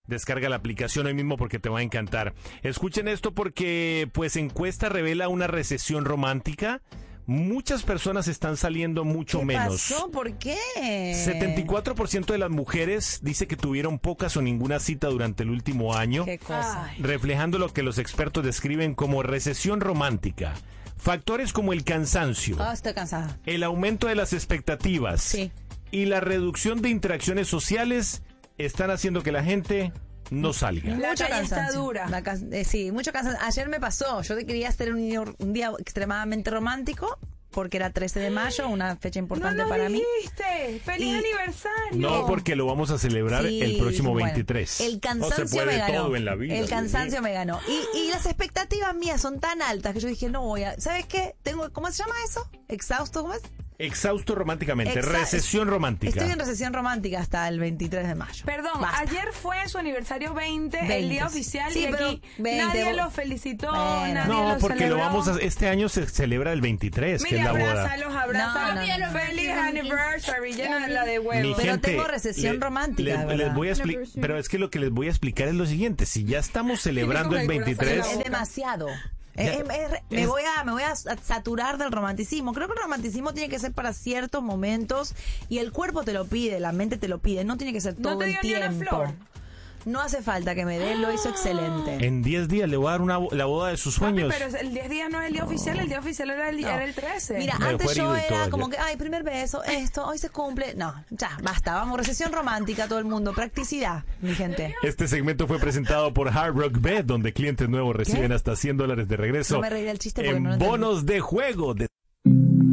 Descarga la aplicación hoy mismo porque te va a encantar. Escuchen esto porque, pues, encuesta revela una recesión romántica. Muchas personas están saliendo mucho menos. ¿Qué pasó? ¿Por qué? 74% de las mujeres dice que tuvieron pocas o ninguna cita durante el último año. ¿Qué cosa? Reflejando lo que los expertos describen como recesión romántica. Factores como el cansancio, Estoy cansada. el aumento de las expectativas Sí. y la reducción de interacciones sociales están haciendo que la gente no salga. La Mucho calle está cansancio. dura. Sí, mucho cansancio. Ayer me pasó. Yo quería hacer un día extremadamente romántico porque era 13 de mayo, una fecha importante no lo para mí. dijiste. ¡Feliz Y- aniversario! No, porque lo vamos a celebrar Sí, el próximo bueno, 23. el cansancio no se puede me ganó. todo en la vida. El cansancio Dios me ganó. Y las expectativas mías son tan altas que yo dije, no voy a... ¿Sabes qué? ¿Cómo se llama eso? ¿Exhausto? ¿Cómo es? mío. Exhausto románticamente, Exa- recesión romántica. Estoy en recesión romántica hasta el 23 de mayo. Perdón, Basta. ayer fue su aniversario 20, el 20, día sí. oficial, Sí, y pero aquí 20, nadie vos- lo felicitó, Bueno. nadie No, lo porque celebró. lo vamos a... Este año se celebra el 23, que es Mira, la boda. abrázalos, abrázalos. No, no, no. Feliz anniversary, llena de la de Mi huevos. Pero gente, tengo recesión romántica, les ¿verdad? voy a explicar, pero es que lo que les voy a explicar es lo siguiente. Si ya estamos celebrando el Tiene como el 23... corazón Es demasiado. Ya, Me voy a saturar del romanticismo. Creo que el romanticismo tiene que ser para ciertos momentos y el cuerpo te lo pide, la mente te lo pide. No tiene que ser ¿No todo te el dio ni una tiempo. flor? No hace falta que me dé, lo hizo excelente. En 10 días le voy a dar la boda de sus Papi, sueños. pero el 10 días no es el día oficial, el día oficial era el 13. Mira, Me antes dejó yo herido y todo era como ayer. que, ay, primer beso, esto, hoy se cumple. No, ya, basta, vamos, recesión romántica todo el mundo, practicidad, mi gente. Este segmento fue presentado por Hard Rock Bet, donde clientes nuevos reciben hasta $100 de regreso No me reí del chiste porque en no lo entendí. bonos de juego.